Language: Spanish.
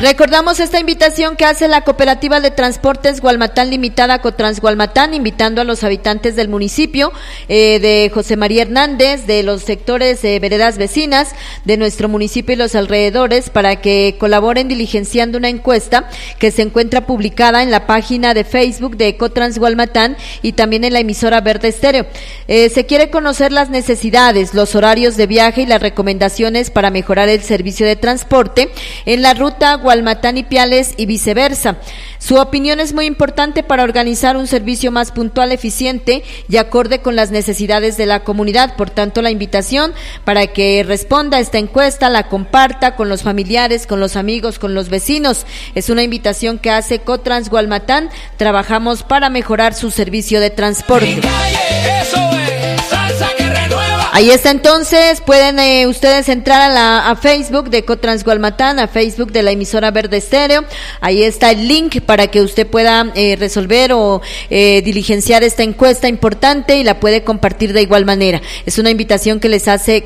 Recordamos esta invitación que hace la Cooperativa de Transportes Gualmatán Limitada, Cotrans Gualmatán, invitando a los habitantes del municipio de José María Hernández, de los sectores veredas vecinas de nuestro municipio y los alrededores, para que colaboren diligenciando una encuesta que se encuentra publicada en la página de Facebook de Cotrans Gualmatán y también en la emisora Verde Estéreo. Se quiere conocer las necesidades, los horarios de viaje y las recomendaciones para mejorar el servicio de transporte en la ruta Gualmatán-Ipiales y viceversa. Su opinión es muy importante para organizar un servicio más puntual, eficiente y acorde con las necesidades de la comunidad. Por tanto, la invitación para que responda a esta encuesta, la comparta con los familiares, con los amigos, con los vecinos. Es una invitación que hace Cotrans Gualmatán. Trabajamos para mejorar su servicio de transporte. Ahí está, entonces pueden ustedes entrar a Facebook de Cotrans Gualmatán, a Facebook de la emisora Verde Estéreo. Ahí está el link para que usted pueda resolver o diligenciar esta encuesta importante y la puede compartir de igual manera. Es una invitación que les hace